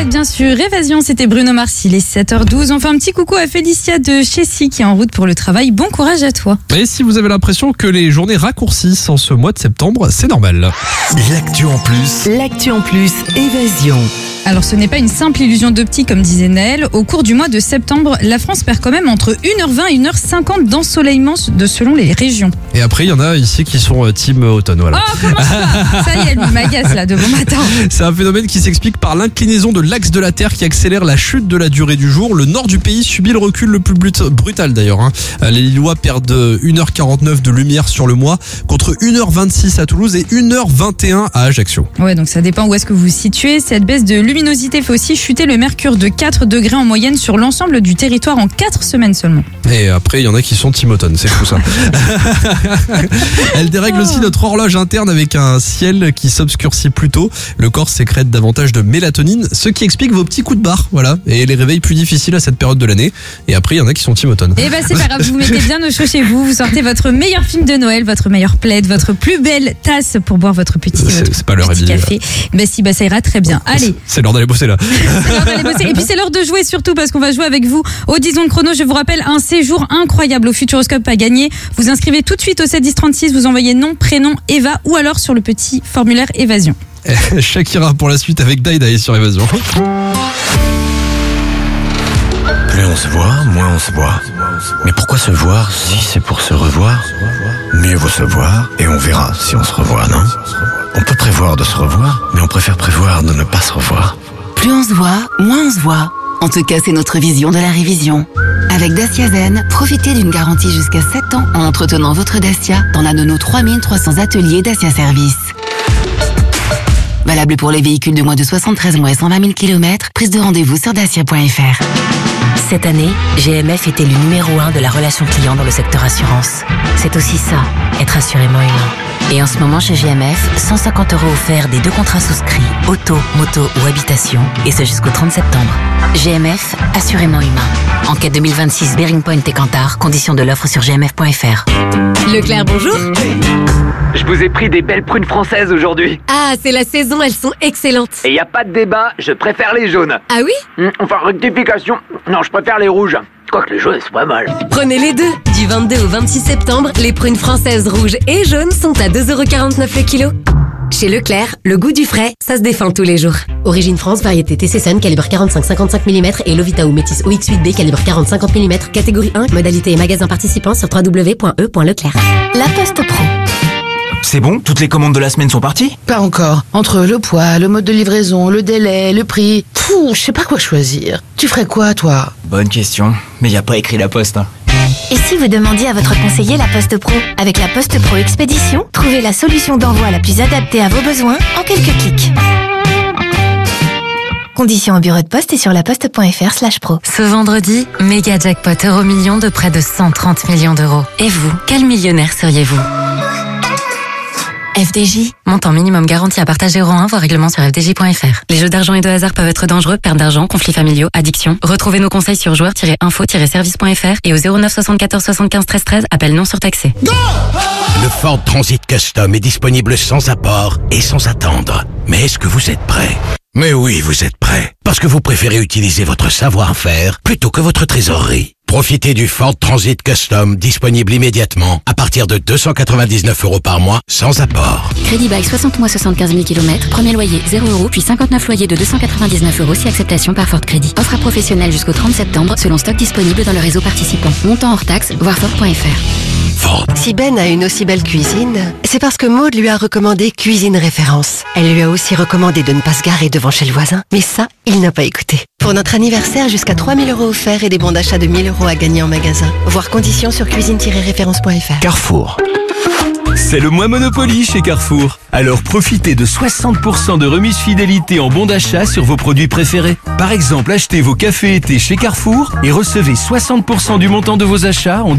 êtes bien sûr Évasion, c'était Bruno Mars, il est 7h12. On fait un petit coucou à Félicia de Chessy qui est en route pour le travail. Bon courage à toi. Et si vous avez l'impression que les journées raccourcissent en ce mois de septembre, c'est normal. L'actu en plus. L'actu en plus, Évasion. Alors ce n'est pas une simple illusion d'optique comme disait Naël. Au cours du mois de septembre, la France perd quand même entre 1h20 et 1h50 d'ensoleillement selon les régions. Et après, il y en a ici qui sont team automne. Voilà. Oh, comment ça y est, lui m'agace là de bon matin. C'est un phénomène qui s'explique par l'inclinaison de l'axe de la Terre qui accélère la chute de la durée du jour. Le nord du pays subit le recul le plus brutal d'ailleurs. Les Lillois perdent 1h49 de lumière sur le mois contre 1h26 à Toulouse et 1h21 à Ajaccio. Ouais, donc ça dépend où est-ce que vous vous situez. Cette baisse de luminosité fait aussi chuter le mercure de 4 degrés en moyenne sur l'ensemble du territoire en 4 semaines seulement. Et après, il y en a qui sont team automne, c'est fou ça. Elle dérègle aussi notre horloge interne avec un ciel qui s'obscurcit plus tôt. Le corps sécrète davantage de mélatonine, ce qui explique vos petits coups de barre, voilà, et les réveils plus difficiles à cette période de l'année. Et après, il y en a qui sont team automne. Et c'est pas grave, vous mettez bien au chaud chez vous, vous sortez votre meilleur film de Noël, votre meilleur plaid, votre plus belle tasse pour boire votre petit café. Ça ira très bien. Allez. C'est l'heure d'aller bosser là. C'est l'heure d'aller bosser. Et puis c'est l'heure de jouer surtout parce qu'on va jouer avec vous au 10 secondes chrono. Je vous rappelle un séjour incroyable au Futuroscope à gagner. Vous inscrivez tout de suite au 71036, vous envoyez nom, prénom, Eva ou alors sur le petit formulaire Évasion. Shakira pour la suite avec Daïdaï sur Évasion. Plus on se voit, moins on se voit. Mais pourquoi se voir si c'est pour se revoir? Mieux vaut se voir et on verra si on se revoit, non? On peut prévoir de se revoir, mais on préfère prévoir de ne pas se revoir. Plus on se voit, moins on se voit. En tout cas, c'est notre vision de la révision. Avec Dacia Zen, profitez d'une garantie jusqu'à 7 ans en entretenant votre Dacia dans l'un de nos 3300 ateliers Dacia Service. Valable pour les véhicules de moins de 73 mois et 120 000 km, prise de rendez-vous sur dacia.fr. Cette année, GMF était le numéro 1 de la relation client dans le secteur assurance. C'est aussi ça, être assurément humain. Et en ce moment chez GMF, 150 € offerts des 2 contrats souscrits, auto, moto ou habitation, et ce jusqu'au 30 septembre. GMF, assurément humain. Enquête 2026 Bearing Point et Kantar, conditions de l'offre sur gmf.fr. Leclerc, bonjour. Je vous ai pris des belles prunes françaises aujourd'hui. Ah, c'est la saison, elles sont excellentes. Et y a pas de débat, je préfère les jaunes. Ah oui? Enfin, rectification. Non, je préfère les rouges. Quoique les jaunes, c'est pas mal. Prenez les deux. Du 22 au 26 septembre, les prunes françaises rouges et jaunes sont à 2,49 € le kilo. Chez Leclerc, le goût du frais, ça se défend tous les jours. Origine France, variété TC1, calibre 45-55 mm et Lovita ou Métis OX8B, calibre 40-50 mm, catégorie 1, modalité et magasin participant sur www.e.leclerc. La Poste Pro. C'est bon? Toutes les commandes de la semaine sont parties? Pas encore. Entre le poids, le mode de livraison, le délai, le prix... je sais pas quoi choisir. Tu ferais quoi, toi? Bonne question. Mais y a pas écrit la poste, hein. Et si vous demandiez à votre conseiller la Poste Pro? Avec la Poste Pro Expédition, trouvez la solution d'envoi la plus adaptée à vos besoins en quelques clics. Conditions au bureau de poste et sur laposte.fr/pro. Ce vendredi, méga jackpot Euromillions de près de 130 millions d'euros. Et vous, quel millionnaire seriez-vous? FDJ. Montant minimum garanti à partager euro 1, voir règlement sur fdj.fr. Les jeux d'argent et de hasard peuvent être dangereux, perte d'argent, conflits familiaux, addiction. Retrouvez nos conseils sur joueurs-info-service.fr et au 09 74 75 13 13, appel non surtaxé. Le Ford Transit Custom est disponible sans apport et sans attendre. Mais est-ce que vous êtes prêts? Mais oui, vous êtes prêts. Parce que vous préférez utiliser votre savoir-faire plutôt que votre trésorerie. Profitez du Ford Transit Custom disponible immédiatement à partir de 299 € par mois sans apport. Crédit bail 60 mois 75 000 km, premier loyer 0 €, puis 59 loyers de 299 € si acceptation par Ford Crédit. Offre à professionnels jusqu'au 30 septembre selon stock disponible dans le réseau participant. Montant hors taxe, voir Ford.fr. Ford. Si Ben a une aussi belle cuisine, c'est parce que Maud lui a recommandé Cuisine Référence. Elle lui a aussi recommandé de ne pas se garer devant chez le voisin. Mais ça, il n'a pas écouté. Pour notre anniversaire, jusqu'à 3 000 € offerts et des bons d'achat de 1 000 € à gagner en magasin. Voir conditions sur cuisine-référence.fr. Carrefour. C'est le mois Monopoly chez Carrefour. Alors profitez de 60% de remise fidélité en bons d'achat sur vos produits préférés. Par exemple, achetez vos cafés été chez Carrefour et recevez 60% du montant de vos achats en